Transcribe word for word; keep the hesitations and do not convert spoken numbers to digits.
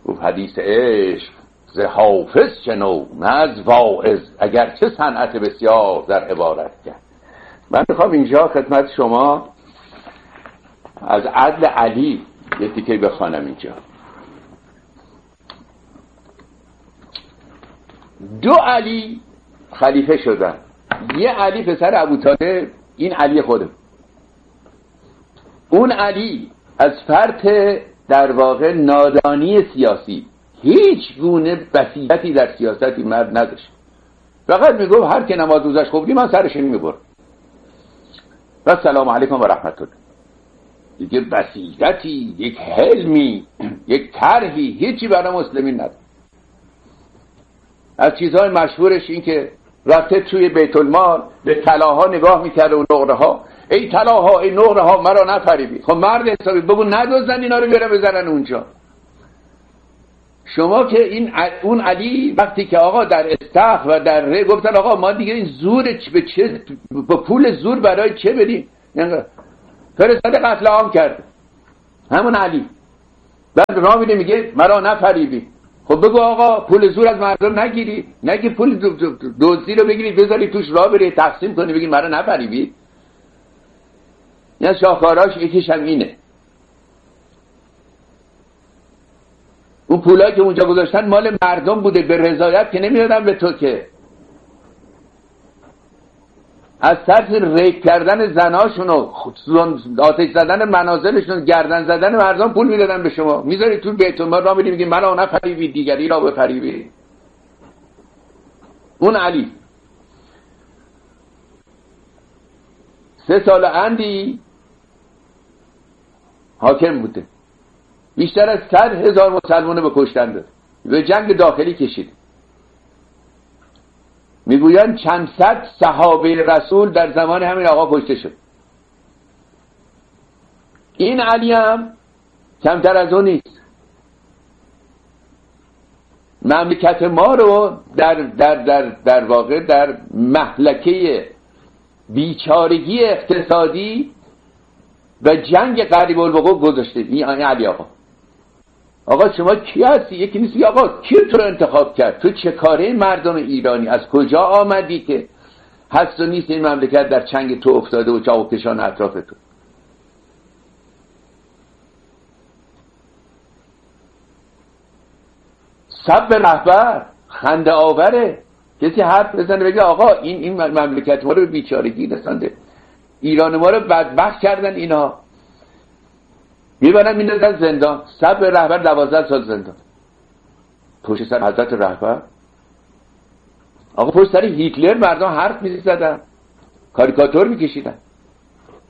گفت حدیث عشق ز حافظ شنو نه از واعظ، اگر چه صنعت بسیار در عبارت کرد. من میخوام اینجا خدمت شما از عدل علی یه تیکه بخوانم. اینجا دو علی خلیفه شدن. یه علی پسر ابوطالب، این علی خوده. اون علی از فرط در واقع نادانی سیاسی، هیچ گونه بصیرتی در سیاستی مرد نداشت. فقط میگفت هر که نماز روزش خوب من سرش میبرم و سلام علیکم و رحمت الله. دیگه بصیرتی، یک حلمی، یک طرحی هیچی برای مسلمین نداشت. از چیزهای مشهورش این که رفته توی بیت المال به طلاها نگاه میکرده و نقره ها، ای طلاها ای نقره ها مرا نفریبی. خب مرد حسابی بگو ندوزن اینا رو بیارن بزنن اونجا. شما که این اون علی وقتی که آقا در استخ و در ره گفتن آقا ما دیگه این زور به چه با پول زور برای چه بدیم، فرستاده قتل عام کرد همون علی. بعد راه میده میگه مرا نفریبی. خب بگو آقا پول زور از مردم نگیری، نگی پول دزدی رو بگیری بذاری توش راه بری تقسیم کنی بگی مرا نفریبی. یعنی شاهکاراش یکیش هم اینه. اون پولایی که اونجا گذاشتن مال مردم بوده، به رضایت که نمیدادن به تو، که از طرف ریپ کردن زناشون و آتش زدن منازلشون، گردن زدن مردم پول میدادن به شما. میذاری تو بیت المال را میدی میگی مرا نفریبی دیگری را بفریبی. اون علی سه سال اندی حاکم بوده، بیشتر از صد هزار مسلمان به کشتن داد، به جنگ داخلی کشید. میگویند چند صد صحابه رسول در زمان همین آقا کشته شد. این علی هم کمتر از اون نیست. مملکت ما رو در در در در واقع در مهلکه بیچارگی اقتصادی و جنگ قریب الوقوع گذاشته. این علی آقا آقا شما کی هستی؟ یکی نیستی. آقا کی تو رو انتخاب کرد؟ تو چه کاره مردم ایرانی؟ از کجا آمدی که هست و نیست این مملکت در چنگ تو افتاده و چاق و کشان اطراف تو؟ سب رهبر خنده آوره. کسی حرف بزنه بگه آقا این این مملکت ما رو به بیچارگی رسانده، ایران ما رو بدبخت کردن اینا، میبرن میندازن زندان. سب رهبر دوازده سال زندان. پشت سر حضرت رهبر آقا پشت سر هیتلر مردم حرف میزدن، کاریکاتور میکشیدن.